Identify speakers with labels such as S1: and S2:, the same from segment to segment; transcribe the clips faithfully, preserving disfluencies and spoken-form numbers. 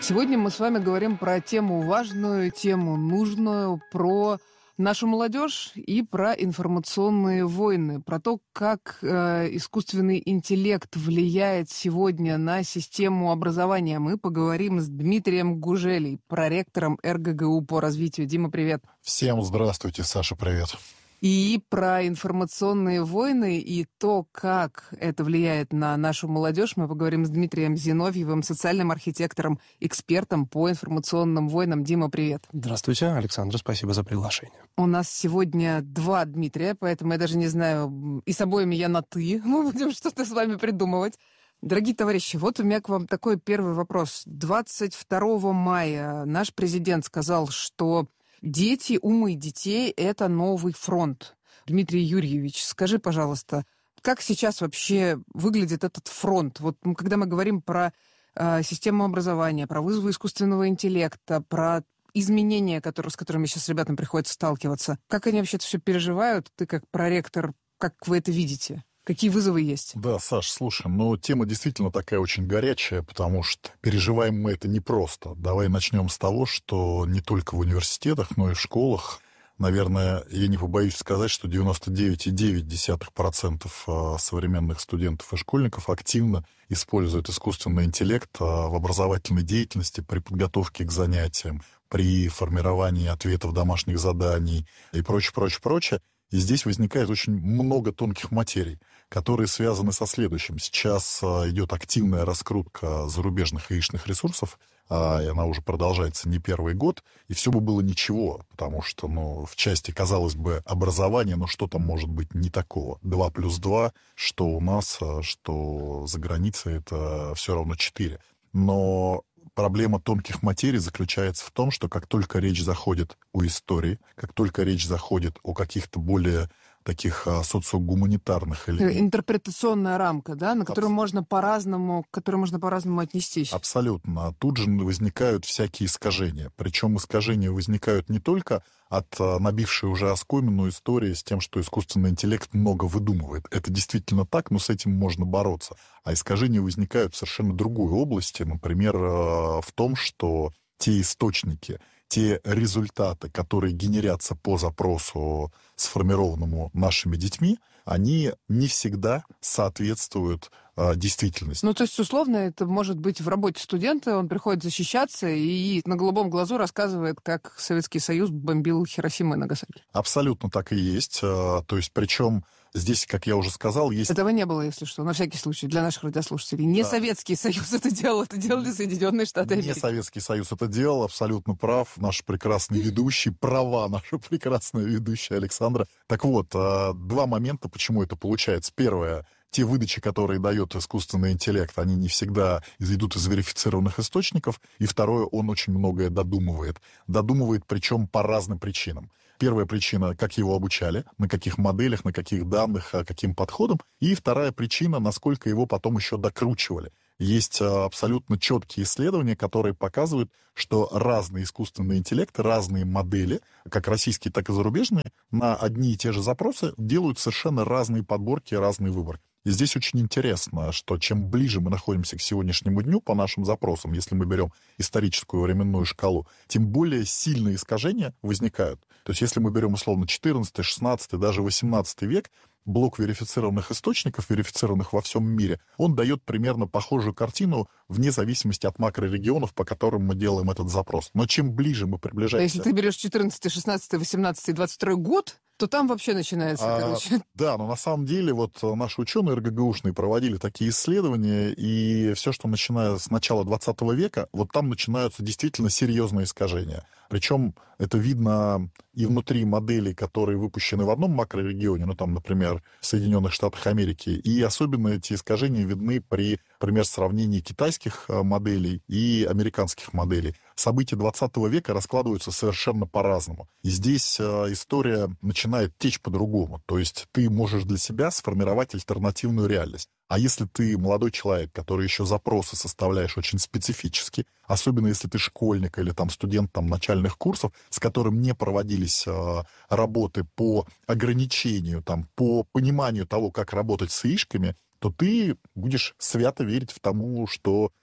S1: Сегодня мы с вами говорим про тему важную, тему нужную, про нашу молодежь и про информационные войны, про то, как э, искусственный интеллект влияет сегодня на систему образования. Мы поговорим с Дмитрием Гужелей, проректором эр гэ гэ у по развитию. Дима, привет.
S2: Всем здравствуйте, Саша, привет.
S1: И про информационные войны и то, как это влияет на нашу молодежь, мы поговорим с Дмитрием Зиновьевым, социальным архитектором, экспертом по информационным войнам. Дима, привет.
S3: Здравствуйте, Александра, спасибо за приглашение.
S1: У нас сегодня два Дмитрия, поэтому я даже не знаю, и с обоими я на «ты». Мы будем что-то с вами придумывать. Дорогие товарищи, вот у меня к вам такой первый вопрос. двадцать второго мая наш президент сказал, что дети, умы детей – это новый фронт. Дмитрий Юрьевич, скажи, пожалуйста, как сейчас вообще выглядит этот фронт? Вот когда мы говорим про э, систему образования, про вызовы искусственного интеллекта, про изменения, которые, с которыми сейчас ребятам приходится сталкиваться, как они вообще это все переживают? Ты как проректор, как вы это видите? Какие вызовы есть?
S2: Да, Саш, слушай, ну тема действительно такая очень горячая, потому что переживаем мы это непросто. Давай начнем с того, что не только в университетах, но и в школах, наверное, я не побоюсь сказать, что девяносто девять целых девять десятых процента современных студентов и школьников активно используют искусственный интеллект в образовательной деятельности, при подготовке к занятиям, при формировании ответов домашних заданий и прочее, прочее, прочее. И здесь возникает очень много тонких материй, которые связаны со следующим. Сейчас идет активная раскрутка зарубежных яичных ресурсов, и она уже продолжается не первый год, и все бы было ничего, потому что, ну, в части, казалось бы, образования, ну, что там может быть не такого? Два плюс два, что у нас, что за границей, это все равно четыре. Но проблема тонких материй заключается в том, что как только речь заходит о истории, как только речь заходит о каких-то более таких а, социогуманитарных элементах.
S1: Интерпретационная рамка, да, на которую Абс... можно по-разному, к которой можно по-разному отнестись.
S2: Абсолютно. Тут же возникают всякие искажения. Причем искажения возникают не только от а, набившей уже оскомину истории с тем, что искусственный интеллект много выдумывает. Это действительно так, но с этим можно бороться. А искажения возникают в совершенно другой области. Например, а, в том, что те источники, те результаты, которые генерятся по запросу, сформированному нашими детьми, они не всегда соответствуют а, действительности.
S1: Ну, то есть, условно, это может быть в работе студента, он приходит защищаться и на голубом глазу рассказывает, как Советский Союз бомбил Хиросиму и Нагасаки.
S2: Абсолютно так и есть. А, то есть, причем здесь, как я уже сказал, есть...
S1: Этого не было, если что, на всякий случай, для наших радиослушателей. Не да. Советский Союз это делал, это делали Соединенные Штаты Америки.
S2: Не Советский Союз это делал, абсолютно прав. Наш прекрасный ведущий, права наша прекрасная ведущая Александра. Так вот, два момента, почему это получается. Первое, те выдачи, которые дает искусственный интеллект, они не всегда идут из верифицированных источников. И второе, он очень многое додумывает. Додумывает, причем по разным причинам. Первая причина, как его обучали, на каких моделях, на каких данных, каким подходом. И вторая причина, насколько его потом еще докручивали. Есть абсолютно четкие исследования, которые показывают, что разные искусственные интеллекты, разные модели, как российские, так и зарубежные, на одни и те же запросы делают совершенно разные подборки, разный выбор. И здесь очень интересно, что чем ближе мы находимся к сегодняшнему дню по нашим запросам, если мы берем историческую временную шкалу, тем более сильные искажения возникают. То есть если мы берем условно четырнадцатый, шестнадцатый, даже восемнадцатый век, блок верифицированных источников, верифицированных во всем мире, он дает примерно похожую картину вне зависимости от макрорегионов, по которым мы делаем этот запрос. Но чем ближе мы приближаемся...
S1: А если ты берешь четырнадцатый, шестнадцатый, восемнадцатый, двадцать второй год, то там вообще начинается,
S2: а,
S1: короче.
S2: Да, но на самом деле вот наши ученые эр гэ гэ ушные проводили такие исследования, и все, что начиная с начала двадцатого века, вот там начинаются действительно серьезные искажения. Причем это видно и внутри моделей, которые выпущены в одном макрорегионе, ну там, например, в Соединенных Штатах Америки, и особенно эти искажения видны при, например, сравнении китайских моделей и американских моделей. События двадцатого века раскладываются совершенно по-разному. И здесь история начинает течь по-другому. То есть ты можешь для себя сформировать альтернативную реальность. А если ты молодой человек, который еще запросы составляешь очень специфически, особенно если ты школьник или там студент там, начальных курсов, с которым не проводились э, работы по ограничению, там, по пониманию того, как работать с яичками, то ты будешь свято верить в тому, что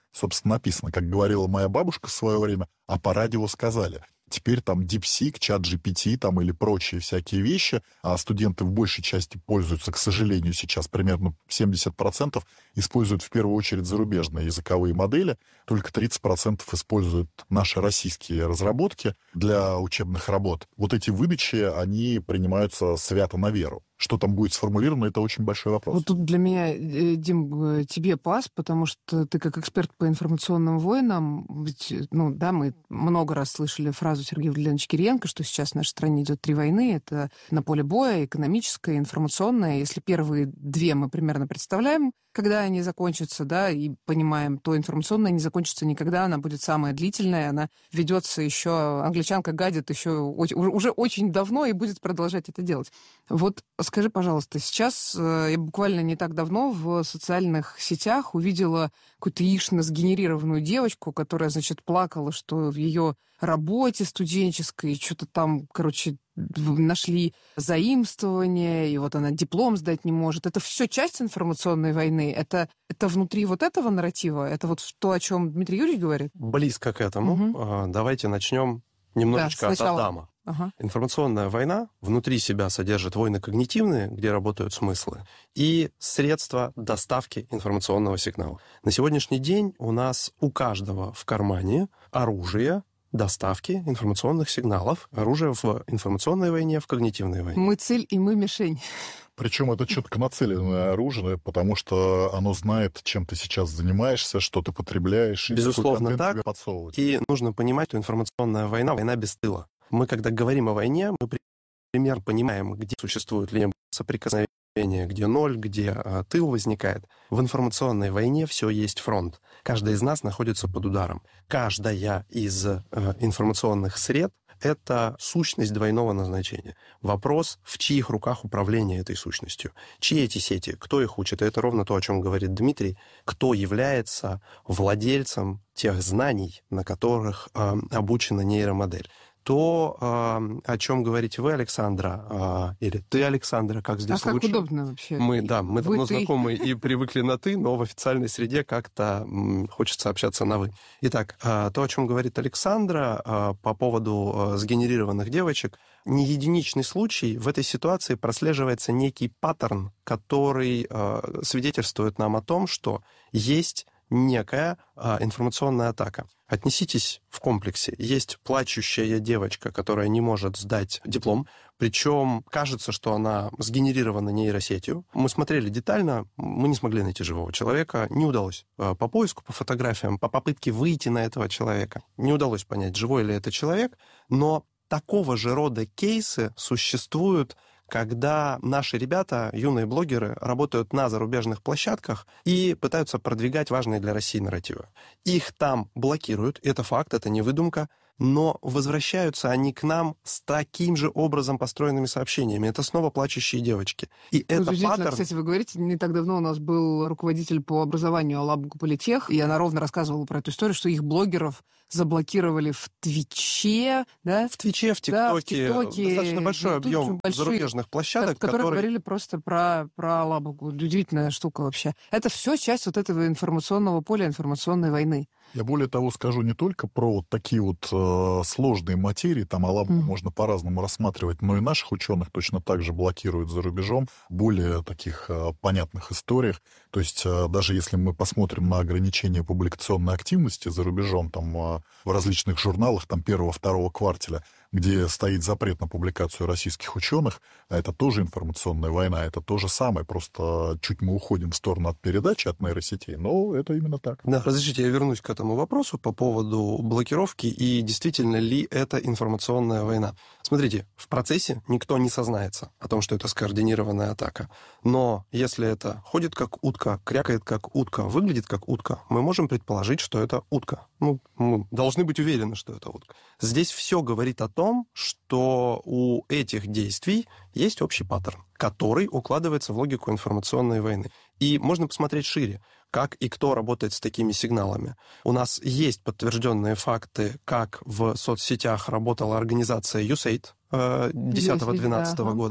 S2: собственно, написано, как говорила моя бабушка в свое время, а по радио сказали. Теперь там DeepSeek, ChatGPT там или прочие всякие вещи, а студенты в большей части пользуются, к сожалению, сейчас примерно семьдесят процентов используют в первую очередь зарубежные языковые модели, только тридцать процентов используют наши российские разработки для учебных работ. Вот эти выдачи, они принимаются свято на веру. Что там будет сформулировано, это очень большой вопрос.
S1: Вот тут для меня, Дим, тебе пас, потому что ты как эксперт по информационным войнам, ведь, ну да, мы много раз слышали фразу Сергея Владимировича Кириенко, что сейчас в нашей стране идет три войны. Это на поле боя, экономическая, информационная. Если первые две мы примерно представляем, когда они закончатся, да, и понимаем, то информационная не закончится никогда, она будет самая длительная, она ведется еще, англичанка гадит еще уже очень давно и будет продолжать это делать. Вот скажи, пожалуйста, сейчас я буквально не так давно в социальных сетях увидела какую-то яишно сгенерированную девочку, которая, значит, плакала, что в ее работе студенческой что-то там, короче, нашли заимствование, и вот она диплом сдать не может. Это все часть информационной войны? Это, это внутри вот этого нарратива? Это вот то, о чем Дмитрий Юрьевич говорит?
S3: Близко к этому. Угу. Давайте начнем немножечко да, от Адама. Ага. Информационная война внутри себя содержит войны когнитивные, где работают смыслы, и средства доставки информационного сигнала. На сегодняшний день у нас у каждого в кармане оружие доставки информационных сигналов. Оружие в информационной войне, в когнитивной войне.
S1: Мы цель, и мы мишень.
S2: Причем это четко нацеленное оружие, потому что оно знает, чем ты сейчас занимаешься, что ты потребляешь.
S3: Безусловно,
S2: и
S3: так.
S2: Тебе подсовывать.
S3: И нужно понимать, что информационная война — война без тыла. Мы, когда говорим о войне, мы примерно понимаем, где существует линия соприкосновения, где ноль, где а, тыл возникает. В информационной войне все есть фронт. Каждый из нас находится под ударом. Каждая из а, информационных сред — это сущность двойного назначения. Вопрос, в чьих руках управление этой сущностью. Чьи эти сети, кто их учит. И это ровно то, о чем говорит Дмитрий. Кто является владельцем тех знаний, на которых а, обучена нейромодель. То, о чем говорите вы, Александра, или ты, Александра, как здесь
S1: а
S3: лучше?
S1: А как удобно вообще?
S3: Мы, да, мы
S1: вы,
S3: давно
S1: ты.
S3: знакомы и привыкли на «ты», но в официальной среде как-то хочется общаться на «вы». Итак, то, о чем говорит Александра по поводу сгенерированных девочек, не единичный случай. В этой ситуации прослеживается некий паттерн, который свидетельствует нам о том, что есть некая а, информационная атака. Отнеситесь в комплексе. Есть плачущая девочка, которая не может сдать диплом, причем кажется, что она сгенерирована нейросетью. Мы смотрели детально, мы не смогли найти живого человека, не удалось. По поиску, по фотографиям, по попытке выйти на этого человека, не удалось понять, живой ли это человек, но такого же рода кейсы существуют, когда наши ребята, юные блогеры, работают на зарубежных площадках и пытаются продвигать важные для России нарративы. Их там блокируют, это факт, это не выдумка, но возвращаются они к нам с таким же образом построенными сообщениями. Это снова плачущие девочки. И
S1: ну,
S3: это паттерн...
S1: Кстати, вы говорите, не так давно у нас был руководитель по образованию Алабуга Политех, и она ровно рассказывала про эту историю, что их блогеров заблокировали в Твиче, да?
S3: В Твиче, в ТикТоке.
S1: Да, в ТикТоке.
S3: Достаточно большой объем
S1: большие,
S3: зарубежных площадок,
S1: которые, которые говорили
S3: которые...
S1: просто про, про Алабугу. Удивительная штука вообще. Это все часть вот этого информационного поля, информационной войны.
S2: Я более того скажу не только про вот такие вот э, сложные материи, там Алабугу mm. можно по-разному рассматривать, но и наших ученых точно так же блокируют за рубежом в более таких э, понятных историях. То есть э, даже если мы посмотрим на ограничения публикационной активности за рубежом, там э, в различных журналах там первого-второго кварталя, где стоит запрет на публикацию российских ученых, а это тоже информационная война, это то же самое, просто чуть мы уходим в сторону от передачи, от нейросетей, но это именно так.
S3: Да, разрешите, я вернусь к этому вопросу по поводу блокировки и действительно ли это информационная война. Смотрите, в процессе никто не сознается о том, что это скоординированная атака, но если это ходит как утка, крякает как утка, выглядит как утка, мы можем предположить, что это утка. Ну, мы должны быть уверены, что это утка. Здесь все говорит о том, что у этих действий есть общий паттерн, который укладывается в логику информационной войны. И можно посмотреть шире, как и кто работает с такими сигналами. У нас есть подтвержденные факты, как в соцсетях работала организация ю эйд десятого-двенадцатого года.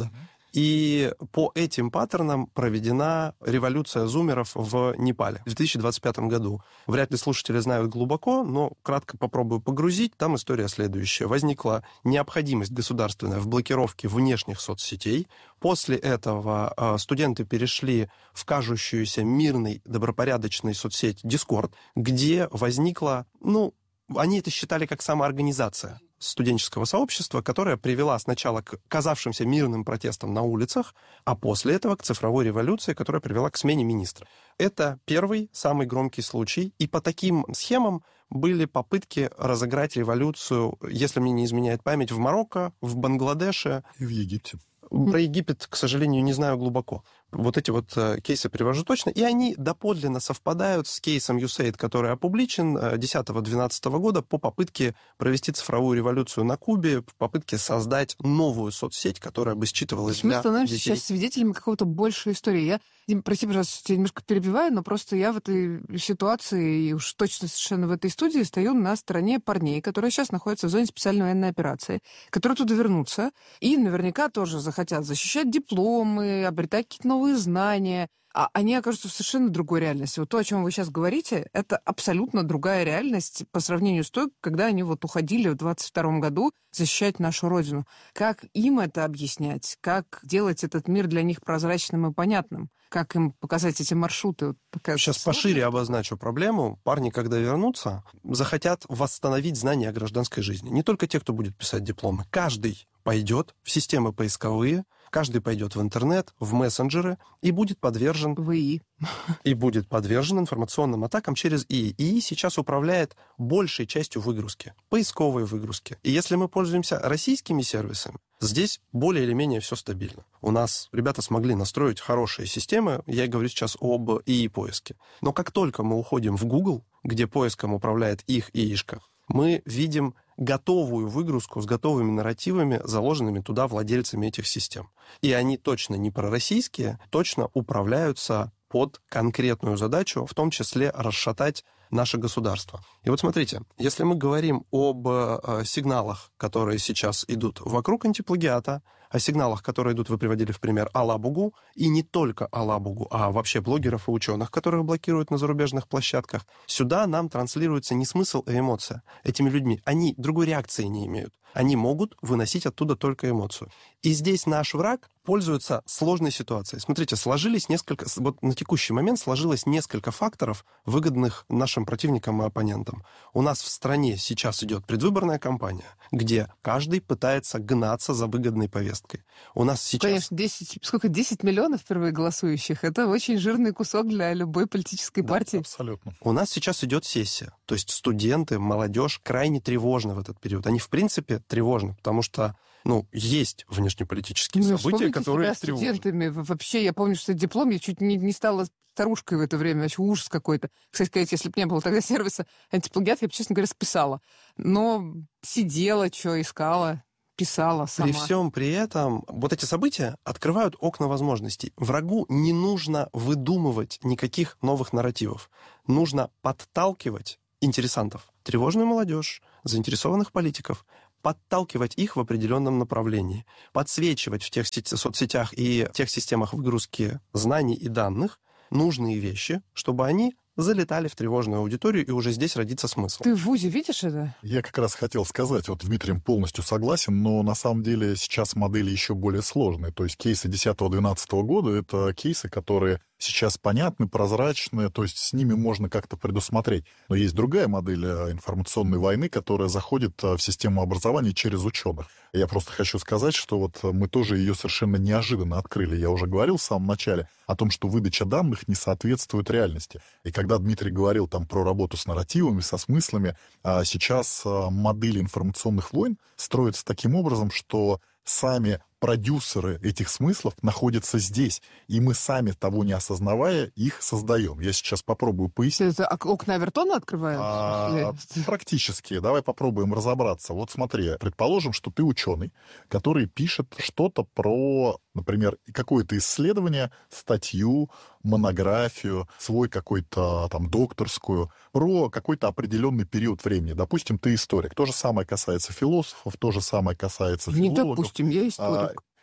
S3: И по этим паттернам проведена революция зумеров в Непале в две тысячи двадцать пятом году. Вряд ли слушатели знают глубоко, но кратко попробую погрузить. Там история следующая. Возникла необходимость государственная в блокировке внешних соцсетей. После этого э, студенты перешли в кажущуюся мирной, добропорядочной соцсеть Discord, где возникла, ну, они это считали как самоорганизация студенческого сообщества, которая привела сначала к казавшимся мирным протестам на улицах, а после этого к цифровой революции, которая привела к смене министра. Это первый, самый громкий случай, и по таким схемам были попытки разыграть революцию, если мне не изменяет память, в Марокко, в Бангладеше.
S2: И в Египте.
S3: Про Египет, к сожалению, не знаю глубоко. Вот эти вот э, кейсы привожу точно. И они доподлинно совпадают с кейсом ю эйд, который опубличен десятого-двенадцатого года по попытке провести цифровую революцию на Кубе, в попытке создать новую соцсеть, которая бы считывалась
S1: Мы
S3: для
S1: становимся
S3: детей.
S1: сейчас свидетелями какого-то большей истории. Я, Дим, прости, пожалуйста, тебя немножко перебиваю, но просто я в этой ситуации, и уж точно совершенно в этой студии, стою на стороне парней, которые сейчас находятся в зоне специальной военной операции, которые туда вернутся и наверняка тоже захотят защищать дипломы, обретать какие-то новые знания, а они окажутся в совершенно другой реальности. Вот то, о чем вы сейчас говорите, это абсолютно другая реальность по сравнению с той, когда они вот уходили в двадцать втором году защищать нашу Родину. Как им это объяснять? Как делать этот мир для них прозрачным и понятным? Как им показать эти маршруты? Вот такая
S3: Сейчас
S1: сложная.
S3: пошире обозначу проблему. Парни, когда вернутся, захотят восстановить знания о гражданской жизни. Не только те, кто будет писать дипломы. Каждый пойдет в системы поисковые, каждый пойдет в интернет, в мессенджеры и будет подвержен...
S1: В ИИ.
S3: И будет подвержен информационным атакам через ИИ. ИИ сейчас управляет большей частью выгрузки, поисковой выгрузки. И если мы пользуемся российскими сервисами, здесь более или менее все стабильно. У нас ребята смогли настроить хорошие системы, я говорю сейчас об ИИ-поиске. Но как только мы уходим в Google, где поиском управляет их ИИшка, мы видим готовую выгрузку с готовыми нарративами, заложенными туда владельцами этих систем. И они точно не пророссийские, точно управляются под конкретную задачу, в том числе расшатать наше государство. И вот смотрите, если мы говорим об э, сигналах, которые сейчас идут вокруг антиплагиата, о сигналах, которые идут, вы приводили в пример Алабугу, и не только Алабугу, а вообще блогеров и ученых, которых блокируют на зарубежных площадках, сюда нам транслируется не смысл, а эмоция. Этими людьми, они другой реакции не имеют. Они могут выносить оттуда только эмоцию. И здесь наш враг пользуется сложной ситуацией. Смотрите, сложились несколько... Вот на текущий момент сложилось несколько факторов, выгодных нашим противникам и оппонентам. У нас в стране сейчас идет предвыборная кампания, где каждый пытается гнаться за выгодной повесткой. У нас сейчас...
S1: Конечно, десять, сколько, десять миллионов впервые голосующих. Это очень жирный кусок для любой политической
S3: Да,
S1: партии.
S2: Абсолютно.
S3: У нас сейчас идет сессия. То есть студенты, молодежь крайне тревожны в этот период. Они, в принципе, тревожны, потому что, ну, есть внешнеполитические
S1: Ну,
S3: события,
S1: вспомните
S3: которые
S1: себя
S3: тревожат.
S1: студентами. Вообще, я помню, что диплом, я чуть не, не стала старушкой в это время. Вообще ужас какой-то. Кстати сказать, если бы не было тогда сервиса антиплагиат, я бы, честно говоря, списала. Но сидела, что искала, писала сама.
S3: При всем при этом вот эти события открывают окна возможностей. Врагу не нужно выдумывать никаких новых нарративов. Нужно подталкивать интересантов, тревожную молодежь, заинтересованных политиков, подталкивать их в определенном направлении, подсвечивать в тех соцсетях и тех системах выгрузки знаний и данных нужные вещи, чтобы они залетали в тревожную аудиторию, и уже здесь родится смысл.
S1: Ты в ВУЗе видишь это?
S2: Я как раз хотел сказать, вот Дмитрием полностью согласен, но на самом деле сейчас модели еще более сложные. То есть кейсы десятого-двенадцатого года — это кейсы, которые сейчас понятны, прозрачны, то есть с ними можно как-то предусмотреть. Но есть другая модель информационной войны, которая заходит в систему образования через ученых. Я просто хочу сказать, что вот мы тоже ее совершенно неожиданно открыли. Я уже говорил в самом начале о том, что выдача данных не соответствует реальности. И когда Дмитрий говорил там про работу с нарративами, со смыслами, а сейчас модели информационных войн строятся таким образом, что сами продюсеры этих смыслов находятся здесь, и мы сами, того не осознавая, их создаем. Я сейчас попробую пояснить.
S1: Это окна Авертона открывают?
S2: А, практически. Давай попробуем разобраться. Вот смотри, предположим, что ты ученый, который пишет что-то про, например, какое-то исследование, статью, монографию, свой какой-то там докторскую, про какой-то определенный период времени. Допустим, ты историк. То же самое касается философов, то же самое касается
S1: Не
S2: филологов.
S1: допустим, я историк.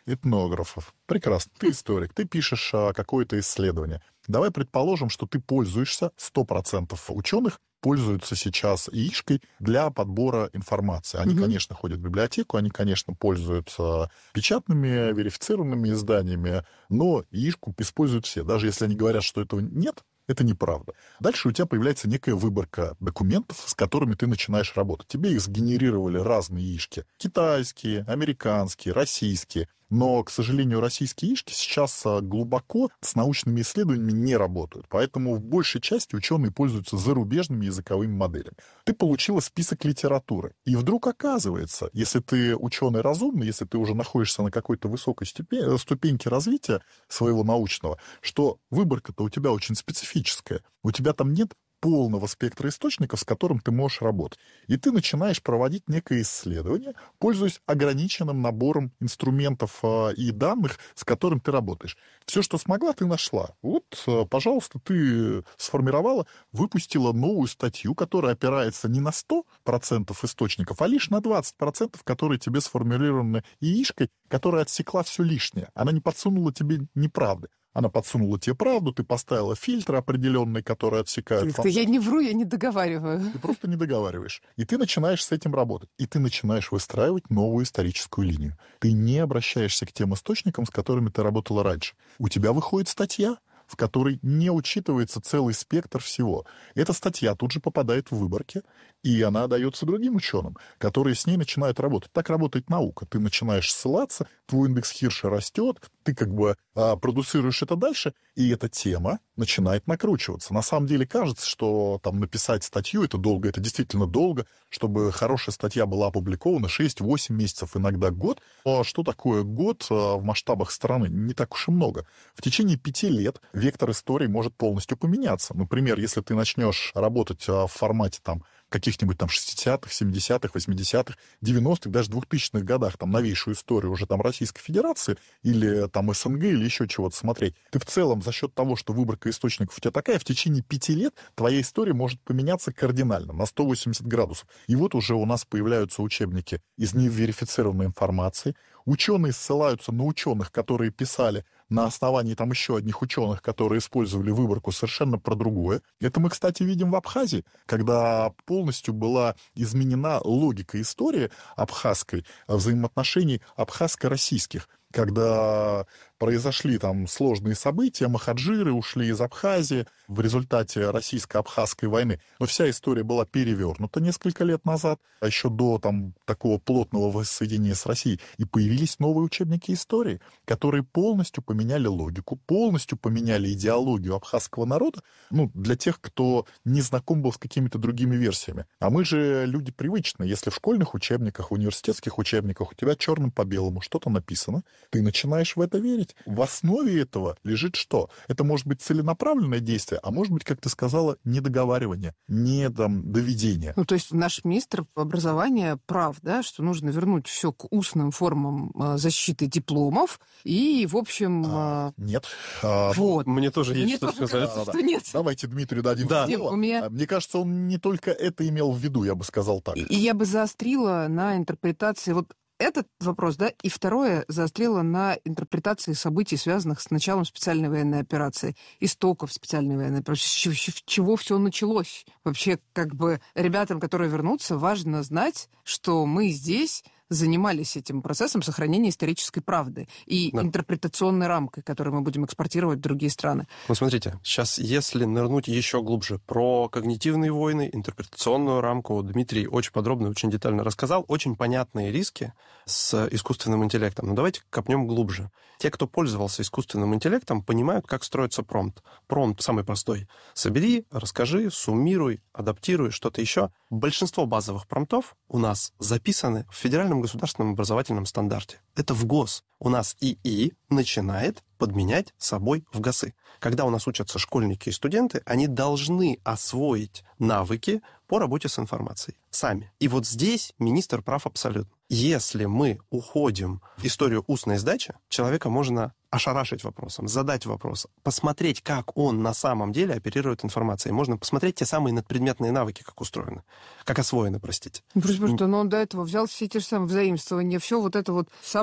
S2: этнографов. Прекрасно. Ты историк, ты пишешь а, какое-то исследование. Давай предположим, что ты пользуешься, сто процентов ученых пользуются сейчас ИИшкой для подбора информации. Они, угу. конечно, ходят в библиотеку, они, конечно, пользуются печатными, верифицированными изданиями, но ИИшку используют все. Даже если они говорят, что этого нет, это неправда. Дальше у тебя появляется некая выборка документов, с которыми ты начинаешь работать. Тебе их сгенерировали разные ИИшки. Китайские, американские, российские. Но, к сожалению, российские ИИшки сейчас глубоко с научными исследованиями не работают. Поэтому в большей части ученые пользуются зарубежными языковыми моделями. Ты получила список литературы. И вдруг оказывается, если ты ученый разумный, если ты уже находишься на какой-то высокой ступени, ступеньке развития своего научного, что выборка-то у тебя очень специфическая. У тебя там нет полного спектра источников, с которым ты можешь работать. И ты начинаешь проводить некое исследование, пользуясь ограниченным набором инструментов э, и данных, с которым ты работаешь. Все, что смогла, ты нашла. Вот, э, пожалуйста, ты сформировала, выпустила новую статью, которая опирается не на сто процентов источников, а лишь на двадцать процентов, которые тебе сформулированы ИИшкой, которая отсекла все лишнее. Она не подсунула тебе неправды. Она подсунула тебе правду, ты поставила фильтры определенные, которые отсекают.
S1: Ты, я не вру, я не договариваю.
S2: Ты просто не договариваешь. И ты начинаешь с этим работать. И ты начинаешь выстраивать новую историческую линию. Ты не обращаешься к тем источникам, с которыми ты работала раньше. У тебя выходит статья, в которой не учитывается целый спектр всего. Эта статья тут же попадает в выборки, и она дается другим ученым, которые с ней начинают работать. Так работает наука. Ты начинаешь ссылаться, твой индекс Хирша растет, ты как бы а, продуцируешь это дальше, и эта тема начинает накручиваться. На самом деле кажется, что там написать статью — это долго, это действительно долго, чтобы хорошая статья была опубликована шесть-восемь месяцев, иногда год. А что такое год а, в масштабах страны? Не так уж и много. В течение пяти лет вектор истории может полностью поменяться. Например, если ты начнешь работать а, в формате там каких-нибудь там шестидесятых, семидесятых, восьмидесятых, девяностых, даже двухтысячных годах, там, новейшую историю уже там Российской Федерации или там СНГ или еще чего-то смотреть, ты в целом за счет того, что выборка источников у тебя такая, в течение пяти лет твоя история может поменяться кардинально, на сто восемьдесят градусов. И вот уже у нас появляются учебники из неверифицированной информации, ученые ссылаются на ученых, которые писали на основании там еще одних ученых, которые использовали выборку совершенно про другое. Это мы, кстати, видим в Абхазии, когда полностью была изменена логика истории абхазской, взаимоотношений абхазско-российских, когда произошли там сложные события, махаджиры ушли из Абхазии в результате российско-абхазской войны. Но вся история была перевернута несколько лет назад, а еще до там такого плотного воссоединения с Россией. И появились новые учебники истории, которые полностью поменяли логику, полностью поменяли идеологию абхазского народа, ну, для тех, кто не знаком был с какими-то другими версиями. А мы же люди привычные. Если в школьных учебниках, в университетских учебниках у тебя черным по белому что-то написано, ты начинаешь в это верить. В основе этого лежит что? Это может быть целенаправленное действие, а может быть, как ты сказала, недоговаривание, не там, доведение.
S1: Ну, то есть наш министр образования прав, да, что нужно вернуть все к устным формам э, защиты дипломов и, в общем... Э...
S2: А, нет. А,
S1: вот.
S3: Мне тоже есть
S1: Мне
S3: что
S1: тоже
S3: сказать.
S1: кажется, что нет.
S2: Давайте Дмитрию дадим
S3: да.
S2: слово.
S1: У меня...
S2: Мне кажется, он не только это имел в виду, я бы сказал так.
S1: И я бы заострила на интерпретации... Вот этот вопрос, да, и второе заострило на интерпретации событий, связанных с началом специальной военной операции, истоков специальной военной операции, с чего все началось. Вообще, как бы ребятам, которые вернутся, важно знать, что мы здесь занимались этим процессом сохранения исторической правды и да. интерпретационной рамкой, которую мы будем экспортировать в другие страны.
S3: Ну, смотрите, сейчас, если нырнуть еще глубже про когнитивные войны, интерпретационную рамку, Дмитрий очень подробно, очень детально рассказал, очень понятные риски с искусственным интеллектом. Но давайте копнем глубже. Те, кто пользовался искусственным интеллектом, понимают, как строится промпт. Промпт самый простой. Собери, расскажи, суммируй, адаптируй, что-то еще. Большинство базовых промптов у нас записаны в федеральном государственном образовательном стандарте. Это в ГОС. У нас ИИ начинает подменять собой в ГОСы. Когда у нас учатся школьники и студенты, они должны освоить навыки по работе с информацией сами. И вот здесь министр прав абсолютно. Если мы уходим в историю устной сдачи, человека можно ошарашить вопросом, задать вопрос, посмотреть, как он на самом деле оперирует информацией. Можно посмотреть те самые надпредметные навыки, как устроены, как освоены, простите.
S1: Ну, просто, просто, но он до этого взял все те же самые взаимствования, все вот это вот собрал,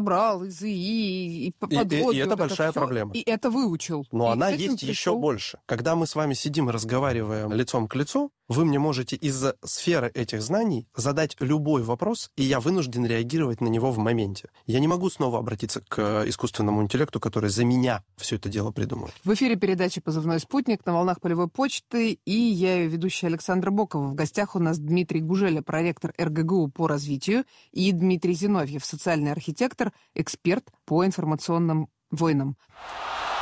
S1: собрал из ИИ, и
S3: И,
S1: подводки,
S3: и- и это
S1: вот
S3: большая
S1: всё,
S3: проблема.
S1: И это выучил.
S3: Но
S1: И
S3: она
S1: с этим
S3: есть еще
S1: пришел.
S3: больше. Когда мы с вами сидим и разговариваем лицом к лицу, вы мне можете из сферы этих знаний задать любой вопрос, и я вынужден реагировать на него в моменте. Я не могу снова обратиться к искусственному интеллекту, который за меня все это дело придумал.
S1: В эфире передача «Позывной спутник» на волнах полевой почты, и я ее ведущая Александра Бокова. В гостях у нас Дмитрий Гужеля, проректор эр гэ гэ у по развитию, и Дмитрий Зиновьев, социальный архитектор, эксперт по информационным войнам.